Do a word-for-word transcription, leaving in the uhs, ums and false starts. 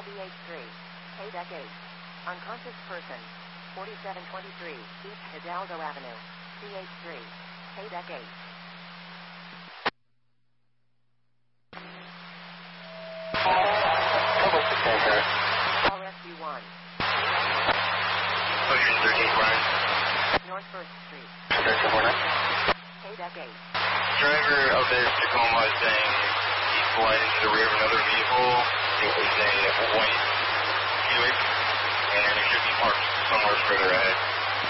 Call B H three. K deck eight. Unconscious person. forty-seven twenty-three East Hidalgo Avenue. B H three. K deck eight. Call Rescue one. Ocean thirteen Brian. North first Street. K deck eight. Driver of this Tacoma is saying he collided into the rear of another vehicle. It was a white Buick, and it should be parked somewhere further ahead.